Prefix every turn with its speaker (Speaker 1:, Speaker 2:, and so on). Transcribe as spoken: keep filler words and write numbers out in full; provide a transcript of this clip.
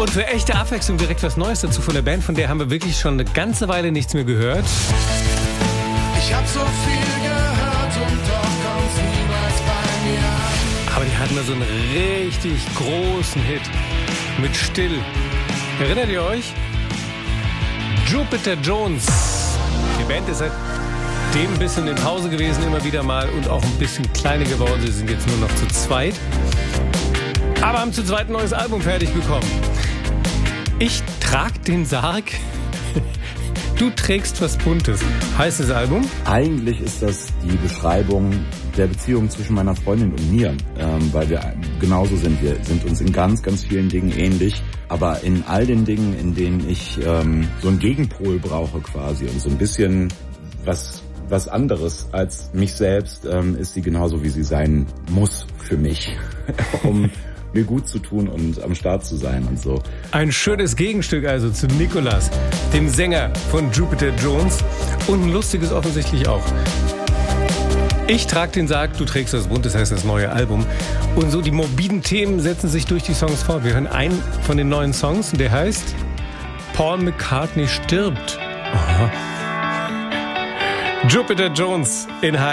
Speaker 1: Und für echte Abwechslung direkt was Neues dazu von der Band, von der haben wir wirklich schon eine ganze Weile nichts mehr gehört.
Speaker 2: Ich hab so viel gehört und doch kommt's niemals bei mir an.
Speaker 1: Aber die hatten mal so einen richtig großen Hit mit Still. Erinnert ihr euch? Jupiter Jones. Die Band ist seitdem ein bisschen in Pause gewesen, immer wieder mal, und auch ein bisschen kleiner geworden. Sie sind jetzt nur noch zu zweit. Aber haben zu zweit ein neues Album fertig bekommen. Ich trag den Sarg. Du trägst was Buntes. Heißt das Album?
Speaker 3: Eigentlich ist das die Beschreibung der Beziehung zwischen meiner Freundin und mir, ähm, weil wir genauso sind. Wir sind uns in ganz, ganz vielen Dingen ähnlich, aber in all den Dingen, in denen ich ähm, so einen Gegenpol brauche quasi und so ein bisschen was was anderes als mich selbst, ähm, ist sie genauso, wie sie sein muss für mich, um mir gut zu tun und am Start zu sein und so.
Speaker 1: Ein schönes Gegenstück also zu Nicolas, dem Sänger von Jupiter Jones, und ein lustiges offensichtlich auch. Ich trag den Sarg, du trägst das Bunt, das heißt das neue Album. Und so die morbiden Themen setzen sich durch die Songs fort. Wir hören einen von den neuen Songs, der heißt Paul McCartney stirbt. Aha. Jupiter Jones in H